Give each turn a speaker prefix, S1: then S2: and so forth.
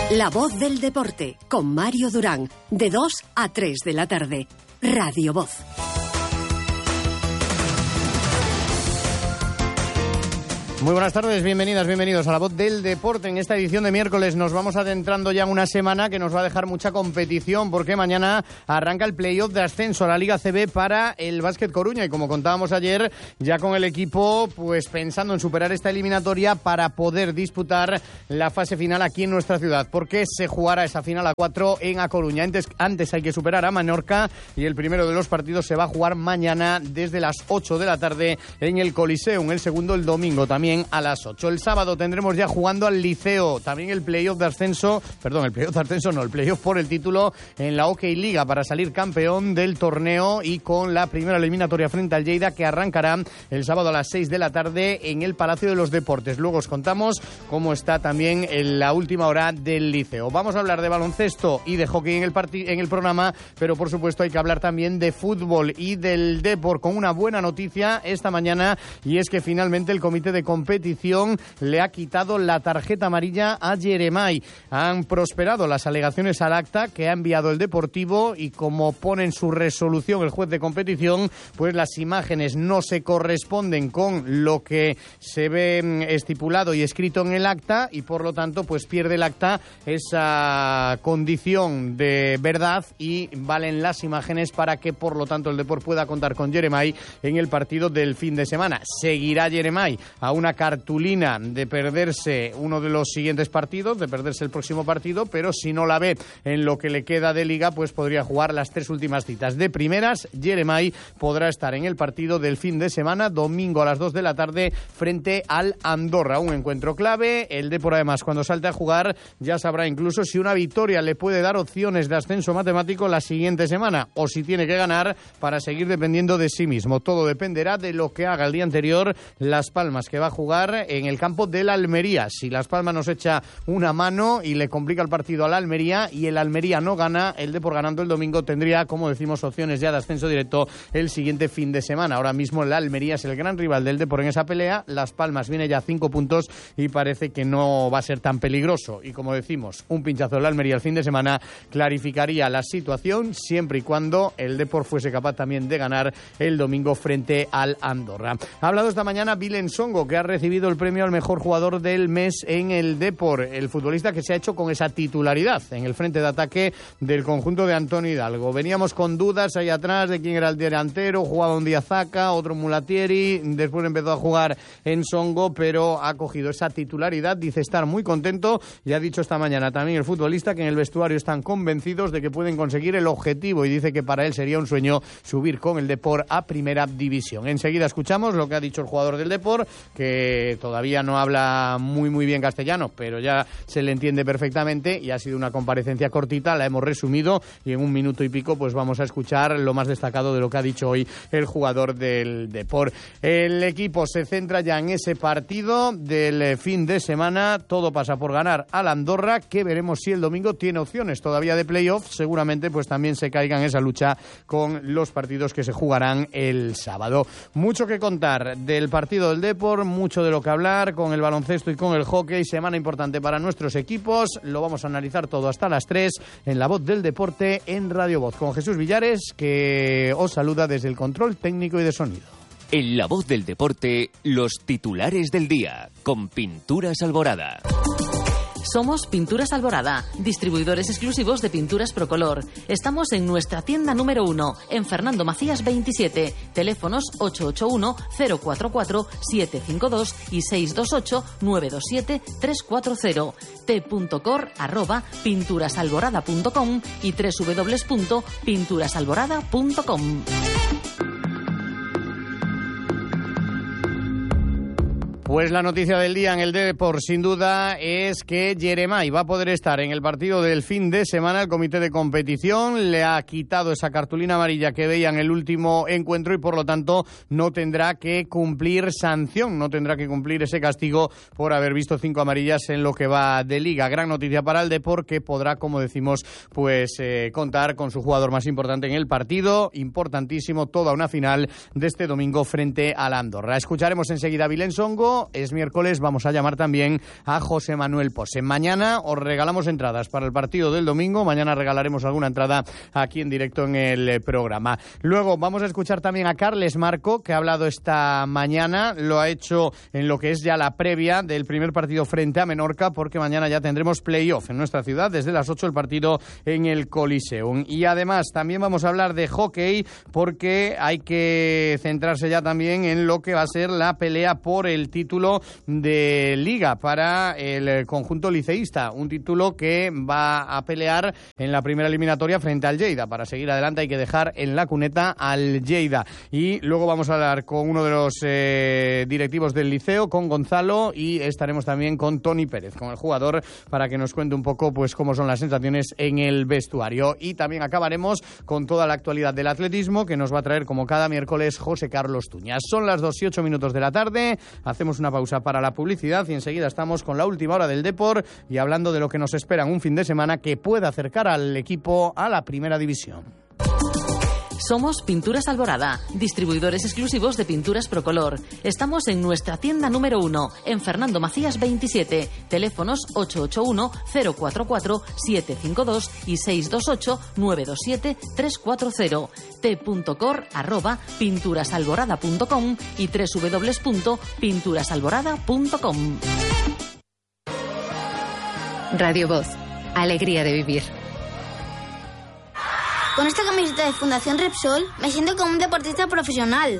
S1: La voz del deporte, con Mario Durán, de 2 a 3 de la tarde. Radio Voz.
S2: Muy buenas tardes, bienvenidas, bienvenidos a La Voz del Deporte. En esta edición de miércoles nos vamos adentrando ya en una semana que nos va a dejar mucha competición, porque mañana arranca el playoff de ascenso a la Liga CB para el Básquet Coruña, y como contábamos ayer, ya con el equipo pues pensando en superar esta eliminatoria para poder disputar la fase final aquí en nuestra ciudad, porque se jugará esa final a 4 en A Coruña. Antes hay que superar a Menorca, y el primero de los partidos se va a jugar mañana desde las 8 de la tarde en el Coliseum, el segundo el domingo también a las 8. El sábado tendremos ya jugando al Liceo también el playoff de ascenso, el playoff por el título en la Hockey Liga para salir campeón del torneo, y con la primera eliminatoria frente al Lleida, que arrancará el sábado a las 6 de la tarde en el Palacio de los Deportes. Luego os contamos cómo está también en la última hora del Liceo. Vamos a hablar de baloncesto y de hockey en el programa, pero por supuesto hay que hablar también de fútbol y del Depor, con una buena noticia esta mañana, y es que finalmente el comité de competición le ha quitado la tarjeta amarilla a Yeremay. Han prosperado las alegaciones al acta que ha enviado el Deportivo, y como pone en su resolución el juez de competición, pues las imágenes no se corresponden con lo que se ve estipulado y escrito en el acta, y por lo tanto pues pierde el acta esa condición de verdad, y valen las imágenes para que por lo tanto el Depor pueda contar con Yeremay en el partido del fin de semana. Seguirá Yeremay a una cartulina de perderse uno de los siguientes partidos, de perderse el próximo partido, pero si no la ve en lo que le queda de liga, pues podría jugar las 3 últimas citas. De primeras, Yeremay podrá estar en el partido del fin de semana, domingo a las 2 de la tarde, frente al Andorra. Un encuentro clave. El Depor, además, cuando salte a jugar, ya sabrá incluso si una victoria le puede dar opciones de ascenso matemático la siguiente semana, o si tiene que ganar para seguir dependiendo de sí mismo. Todo dependerá de lo que haga el día anterior Las Palmas, que va a jugar en el campo del Almería. Si Las Palmas nos echa una mano y le complica el partido al Almería, y el Almería no gana, el Depor ganando el domingo tendría, como decimos, opciones ya de ascenso directo el siguiente fin de semana. Ahora mismo el Almería es el gran rival del Depor en esa pelea. Las Palmas viene ya a 5 puntos y parece que no va a ser tan peligroso. Y como decimos, un pinchazo del Almería el fin de semana clarificaría la situación, siempre y cuando el Depor fuese capaz también de ganar el domingo frente al Andorra. Ha hablado esta mañana Bilen Songo, que ha recibido el premio al mejor jugador del mes en el Depor, el futbolista que se ha hecho con esa titularidad en el frente de ataque del conjunto de Antonio Hidalgo. Veníamos con dudas ahí atrás de quién era el delantero, jugaba un Diazaca, otro Mulatieri, después empezó a jugar en Songo, pero ha cogido esa titularidad, dice estar muy contento, y ha dicho esta mañana también el futbolista que en el vestuario están convencidos de que pueden conseguir el objetivo, y dice que para él sería un sueño subir con el Depor a primera división. Enseguida escuchamos lo que ha dicho el jugador del Depor, que todavía no habla muy bien castellano, pero ya se le entiende perfectamente, y ha sido una comparecencia cortita, la hemos resumido, y en un minuto y pico pues vamos a escuchar lo más destacado de lo que ha dicho hoy el jugador del Depor. El equipo se centra ya en ese partido del fin de semana. Todo pasa por ganar al Andorra, que veremos si el domingo tiene opciones todavía de playoff. Seguramente pues también se caiga en esa lucha con los partidos que se jugarán el sábado. Mucho que contar del partido del Depor, mucho de lo que hablar con el baloncesto y con el hockey. Semana importante para nuestros equipos. Lo vamos a analizar todo hasta las 3 en La Voz del Deporte en Radio Voz, con Jesús Villares, que os saluda desde el control técnico y de sonido.
S3: En La Voz del Deporte, los titulares del día, con Pinturas Alborada.
S4: Somos Pinturas Alborada, distribuidores exclusivos de pinturas Procolor. Estamos en nuestra tienda número 1, en Fernando Macías 27. Teléfonos 881-044-752 y 628-927-340. t.cor@pinturasalborada.com y www.pinturasalborada.com.
S2: Pues la noticia del día en el Depor, sin duda, es que Yeremay va a poder estar en el partido del fin de semana. El comité de competición le ha quitado esa cartulina amarilla que veía en el último encuentro, y por lo tanto no tendrá que cumplir sanción, no tendrá que cumplir ese castigo por haber visto 5 amarillas en lo que va de liga. Gran noticia para el Depor, que podrá, como decimos, pues contar con su jugador más importante en el partido. Importantísimo, toda una final de este domingo frente al Andorra. Escucharemos enseguida a Bilen Songo, sábado es miércoles, vamos a llamar también a José Manuel Pose. Mañana os regalamos entradas para el partido del domingo, mañana regalaremos alguna entrada aquí en directo en el programa. Luego vamos a escuchar también a Carles Marco, que ha hablado esta mañana, lo ha hecho en lo que es ya la previa del primer partido frente a Menorca, porque mañana ya tendremos playoff en nuestra ciudad, desde las 8 el partido en el Coliseum. Y además también vamos a hablar de hockey, porque hay que centrarse ya también en lo que va a ser la pelea por el título de Liga para el conjunto liceísta, un título que va a pelear en la primera eliminatoria frente al Lleida. Para seguir adelante hay que dejar en la cuneta al Lleida. Y luego vamos a hablar con uno de los directivos del Liceo, con Gonzalo, y estaremos también con Toni Pérez, con el jugador, para que nos cuente un poco pues cómo son las sensaciones en el vestuario. Y también acabaremos con toda la actualidad del atletismo, que nos va a traer como cada miércoles José Carlos Tuñas. Son las 2:08 de la tarde, hacemos una pausa para la publicidad y enseguida estamos con la última hora del Depor y hablando de lo que nos espera en un fin de semana que pueda acercar al equipo a la primera división.
S4: Somos Pinturas Alborada, distribuidores exclusivos de pinturas Procolor. Estamos en nuestra tienda número 1, en Fernando Macías 27. Teléfonos 881-044-752 y 628-927-340. t.cor@pinturasalborada.com y www.pinturasalborada.com.
S5: Radio Voz, alegría de vivir.
S6: Con esta camiseta de Fundación Repsol me siento como un deportista profesional.